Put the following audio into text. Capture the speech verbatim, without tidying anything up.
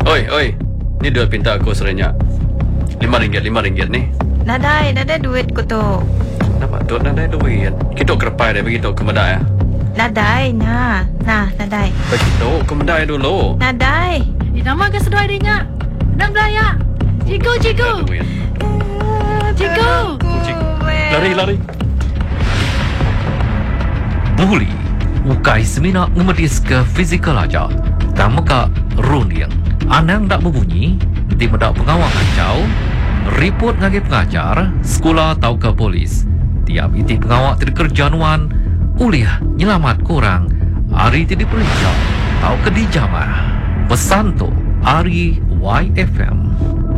Oi, oi. Ni duit pinta aku serenyak. Lima ringgit, lima ringgit ni. Nadai, nadai duit ko to. Nampak tu nak ada duit. Kita kerepai dia begitu ke medai ah. Nadai, na. Nah, nadai. Begitu ke medai dulu. Nadai. Dinamakan sesuai dengan dan belaya. Cikgu, cikgu. Duit. Cikgu. Cikgu. Lari, lari. Muli, ukai semina ngemedis ke fizikal aja. Tamaka runiang. Anang tak berbunyi, di medak pengawal kacau, report ngagi pengajar, sekolah tau ke polis. Tiap iti pengawal terkerjanuan, uliah nyelamat kurang, hari tidak diperiksa, tau ke dijamah. Pesan tu, Ari Y F M.